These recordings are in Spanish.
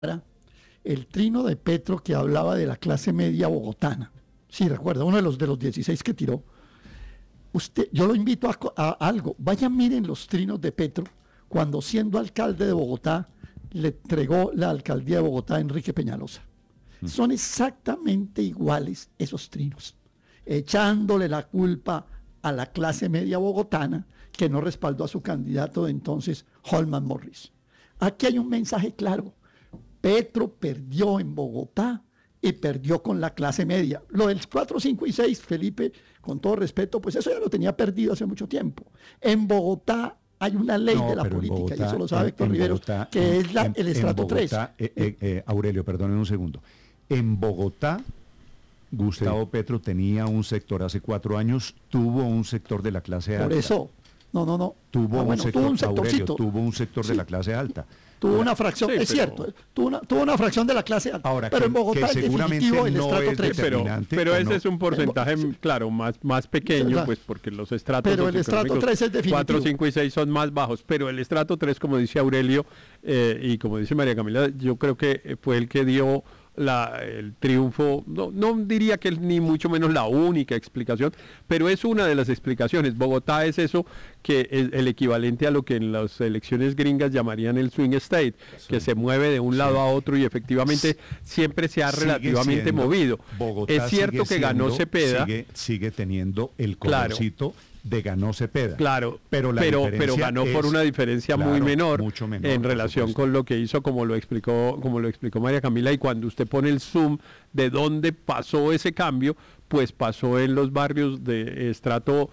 el trino de Petro que hablaba de la clase media bogotana. Sí, recuerda, uno de los 16 que tiró. Yo lo invito a algo. Vayan, miren los trinos de Petro cuando, siendo alcalde de Bogotá, le entregó la alcaldía de Bogotá a Enrique Peñalosa. Son exactamente iguales esos trinos, echándole la culpa a la clase media bogotana que no respaldó a su candidato de entonces, Holman Morris. Aquí hay un mensaje claro. Petro perdió en Bogotá y perdió con la clase media. Lo del 4, 5 y 6, Felipe, con todo respeto, pues eso ya lo tenía perdido hace mucho tiempo. En Bogotá hay una ley de la política, Bogotá, y eso lo sabe Héctor Riveros, que es el estrato 3. Aurelio, perdónenme un segundo. En Bogotá, Gustavo Petro tenía un sector hace 4 años, tuvo un sector de la clase alta. Por eso, no. Tuvo un sectorcito. Aurelio, tuvo un sector de la clase alta. Tuvo una fracción, es cierto, tuvo una fracción de la clase alta. Ahora, pero en Bogotá que seguramente el no estrato es 3. Pero ese es un porcentaje, claro, más pequeño, pues porque los estratos pero el estrato 3 es definitivo. 4, 5 y 6 son más bajos, pero el estrato 3, como dice Aurelio, y como dice María Camila, yo creo que fue el que dio el triunfo, no diría que es ni mucho menos la única explicación, pero es una de las explicaciones. Bogotá es eso que es el equivalente a lo que en las elecciones gringas llamarían el swing state, que se mueve de un lado a otro y efectivamente siempre se ha relativamente movido. Bogotá es cierto que ganó Cepeda. Sigue teniendo el colorcito de ganó Cepeda. Claro, pero ganó por una diferencia muy menor, mucho menor en relación con lo que hizo, como lo explicó María Camila, y cuando usted pone el zoom de dónde pasó ese cambio, pues pasó en los barrios de estrato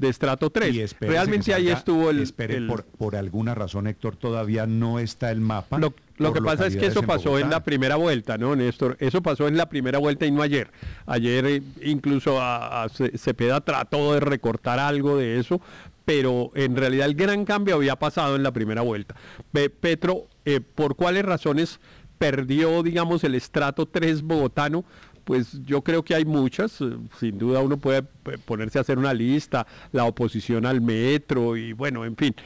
3. Realmente ahí estuvo por alguna razón, Héctor, todavía no está el mapa. Lo que pasa es que eso pasó en la primera vuelta, ¿no, Néstor? Eso pasó en la primera vuelta y no ayer. Ayer incluso a Cepeda trató de recortar algo de eso, pero en realidad el gran cambio había pasado en la primera vuelta. Petro, ¿por cuáles razones perdió, digamos, el estrato 3 bogotano? Pues yo creo que hay muchas, sin duda uno puede ponerse a hacer una lista, la oposición al metro y bueno, en fin,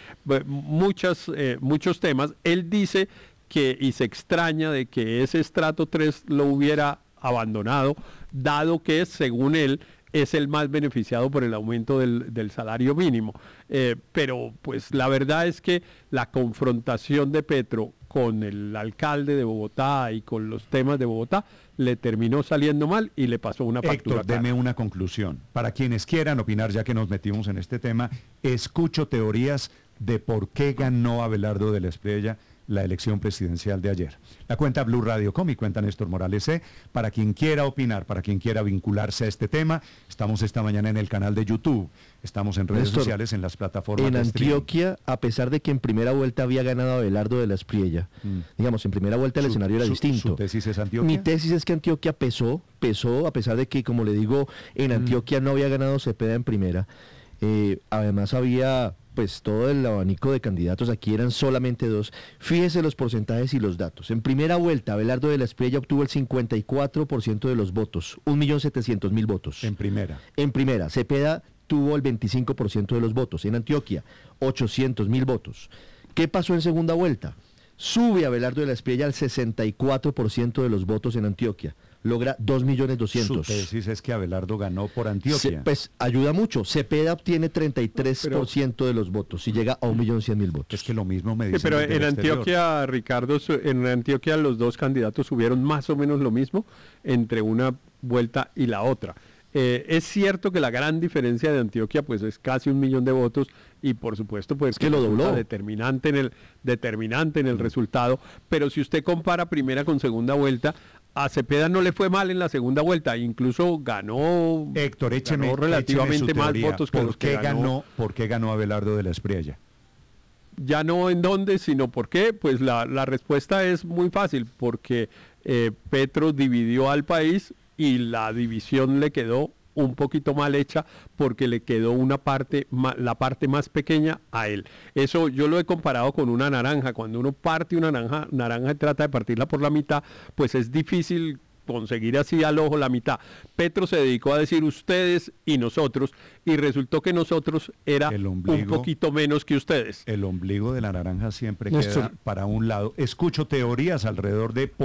muchos temas. Él dice y se extraña de que ese estrato 3 lo hubiera abandonado, dado que, según él, es el más beneficiado por el aumento del salario mínimo. Pero pues la verdad es que la confrontación de Petro con el alcalde de Bogotá y con los temas de Bogotá le terminó saliendo mal y le pasó una factura. Héctor, deme una conclusión. Para quienes quieran opinar, ya que nos metimos en este tema, escucho teorías de por qué ganó Abelardo de la Espriella la elección presidencial de ayer. La cuenta Blue Radio Com y cuenta Néstor Morales C. Para quien quiera opinar, para quien quiera vincularse a este tema, estamos esta mañana en el canal de YouTube, estamos en redes sociales, en las plataformas de Antioquia, a pesar de que en primera vuelta había ganado Abelardo de la Espriella, digamos, en primera vuelta el escenario era distinto. ¿Su tesis es Antioquia? Mi tesis es que Antioquia pesó, a pesar de que, como le digo, en Antioquia no había ganado Cepeda en primera. Además había pues todo el abanico de candidatos, aquí eran solamente 2. Fíjese los porcentajes y los datos. En primera vuelta, Abelardo de la Espriella obtuvo el 54% de los votos, 1.700.000 votos. En primera. En primera. Cepeda tuvo el 25% de los votos. En Antioquia, 800.000 votos. ¿Qué pasó en segunda vuelta? Sube Abelardo de la Espriella al 64% de los votos en Antioquia. Logra 2.200.000. Su tesis es que Abelardo ganó por Antioquia. Pues ayuda mucho. Cepeda obtiene 33% de los votos y llega a 1.100.000 votos. Es que lo mismo me dicen. Pero en Antioquia, Ricardo, en Antioquia los dos candidatos subieron más o menos lo mismo entre una vuelta y la otra. Es cierto que la gran diferencia de Antioquia pues es casi 1 millón de votos y por supuesto pues es que lo dobló, determinante en el resultado, pero si usted compara primera con segunda vuelta, a Cepeda no le fue mal en la segunda vuelta, incluso ganó, Héctor, ganó relativamente más votos que los que ganó. ¿Por qué ganó Abelardo de la Espriella? Ya no en dónde, sino por qué. Pues la respuesta es muy fácil, porque Petro dividió al país y la división le quedó un poquito mal hecha porque le quedó la parte más pequeña a él. Eso yo lo he comparado con una naranja. Cuando uno parte una naranja y trata de partirla por la mitad, pues es difícil conseguir así al ojo la mitad. Petro se dedicó a decir ustedes y nosotros, y resultó que nosotros era un poquito menos que ustedes. El ombligo de la naranja siempre Néstor, queda para un lado. Escucho teorías alrededor de